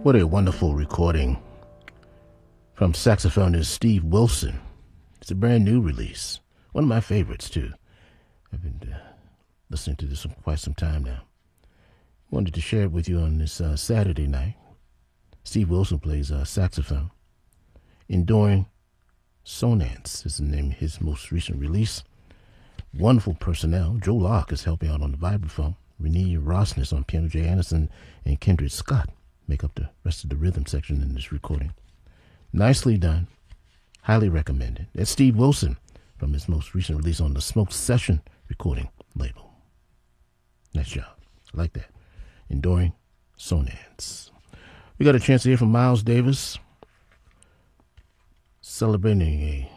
What a wonderful recording from saxophonist Steve Wilson. It's a brand new release. One of my favorites, too. I've been listening to this for quite some time now. Wanted to share it with you on this Saturday night. Steve Wilson plays saxophone. Enduring Sonance is the name of his most recent release. Wonderful personnel. Joe Locke is helping out on the vibraphone. Renee Rossness on piano. Jay Anderson and Kendrick Scott make up the rest of the rhythm section in this recording. Nicely done. Highly recommended. That's Steve Wilson from his most recent release on the Smoke Session recording label. Nice job. I like that. Enduring Sonance. We got a chance to hear from Miles Davis, celebrating a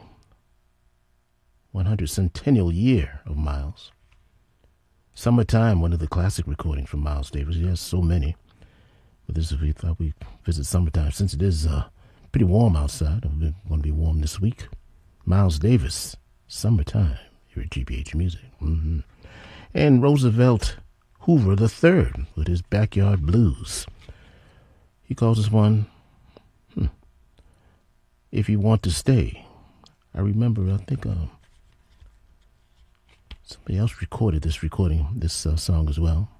100 centennial year of Miles. Summertime, one of the classic recordings from Miles Davis. He has so many. But this is, we thought we'd visit summertime since it is pretty warm outside. It's going to be warm this week. Miles Davis, Summertime, here at GBH Music. And Roosevelt Hoover III with his Backyard Blues. He calls this one, If You Want to Stay. I remember, I think somebody else recorded this song as well.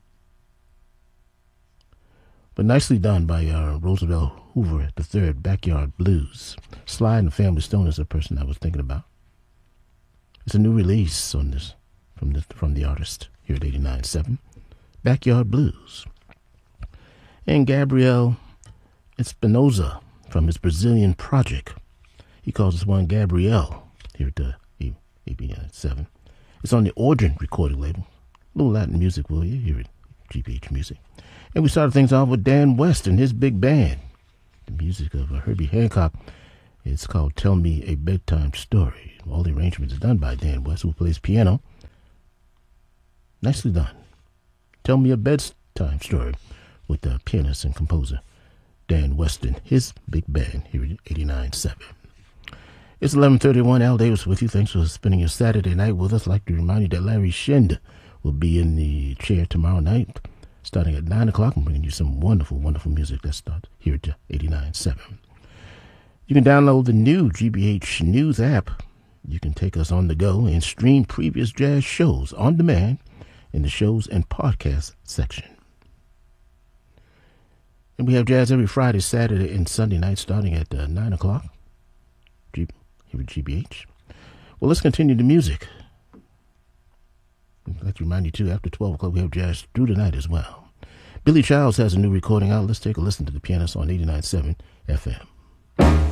But nicely done by Roosevelt Hoover III, Backyard Blues. Sly and the Family Stone is the person I was thinking about. It's a new release on this from the artist here at 89.7, Backyard Blues. And Gabriel Espinosa from his Brazilian project. He calls this one Gabriel here at 89.7. It's on the Origin recording label. A little Latin music, will you, here at GBH Music. And we started things off with Dan West and his big band. The music of Herbie Hancock. It's called Tell Me a Bedtime Story. All the arrangements are done by Dan West, who plays piano. Nicely done. Tell Me a Bedtime Story with the pianist and composer Dan West and his big band here at 89.7. It's 11:31. Al Davis with you. Thanks for spending your Saturday night with us. I'd like to remind you that Larry Shind will be in the chair tomorrow night, starting at 9 o'clock. I'm bringing you some wonderful, wonderful music that starts here at 89.7. You can download the new GBH News app. You can take us on the go and stream previous jazz shows on demand in the shows and podcast section. And we have jazz every Friday, Saturday, and Sunday night starting at 9 o'clock here at GBH. Well, let's continue the music. I'd like to remind you, too, after 12 o'clock, we have jazz through the night as well. Billy Childs has a new recording out. Let's take a listen to the pianist on 89.7 FM.